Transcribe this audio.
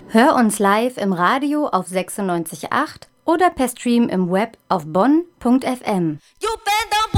Hör uns live im Radio auf 96.8 oder per Stream im Web auf bonn.fm.